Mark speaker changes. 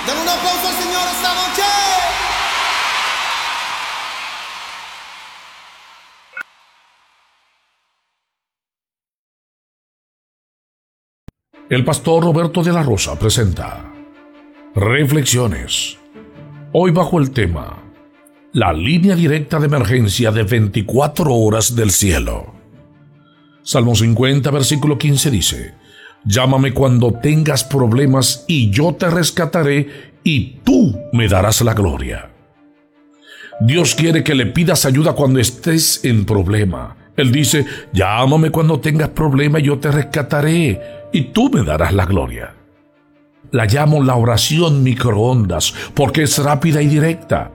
Speaker 1: Dale un aplauso al Señor esta noche.
Speaker 2: El pastor Roberto de la Rosa presenta Reflexiones. Hoy bajo el tema La línea directa de emergencia de 24 horas del cielo. Salmo 50, versículo 15 dice: Llámame cuando tengas problemas y yo te rescataré y tú me darás la gloria. Dios quiere que le pidas ayuda cuando estés en problema. Él dice: llámame cuando tengas problema y yo te rescataré y tú me darás la gloria. La llamo la oración microondas porque es rápida y directa.